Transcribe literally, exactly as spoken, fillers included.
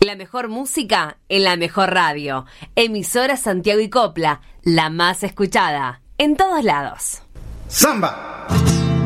La mejor música en la mejor radio. Emisora Santiago y Copla, la más escuchada. En todos lados. ¡Samba!